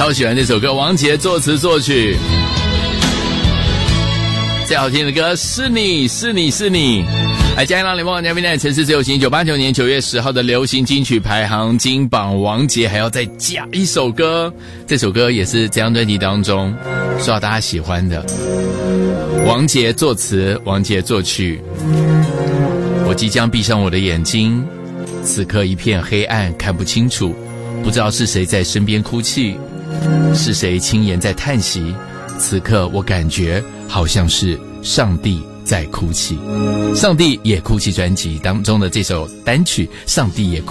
超喜欢这首歌，王杰作词作曲。最好听的歌是你是你是你。来，嘉义浪联播网嘉宾在城市自由行，1989年9月10号的流行金曲排行金榜，王杰还要再加一首歌，这首歌也是这张专辑当中受到大家喜欢的。王杰作词，王杰作曲。我即将闭上我的眼睛，此刻一片黑暗，看不清楚，不知道是谁在身边哭泣，是谁轻言在叹息。此刻我感觉好像是上帝在哭泣。上帝也哭泣专辑当中的这首单曲《上帝也哭泣》。